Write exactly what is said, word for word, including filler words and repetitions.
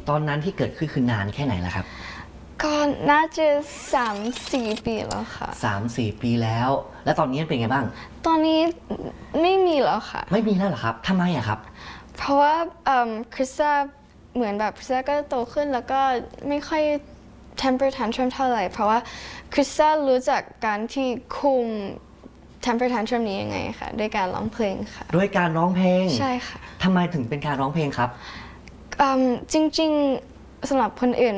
ตอนนั้นที่เกิดขึ้นคือนานแค่ไหนล่ะครับก็น่าจะสามสี่ปีแล้วค่ะสามสี่ปีแล้วแล้วตอนนี้เป็นไงบ้างตอนนี้ไม่มีแล้วค่ะไม่มีแล้วเหรอครับทำไมอะครับเพราะว่าคริสตาเหมือนแบบคริสตาก็โตขึ้นแล้วก็ไม่ค่อย temper tantrum เท่าไหร่เพราะว่าคริสตารู้จักการที่คุม temper tantrum นี้ยังไงค่ะด้วยการร้องเพลงค่ะด้วยการร้องเพลงใช่ค่ะทำไมถึงเป็นการร้องเพลงครับจริงๆสำหรับคนอื่น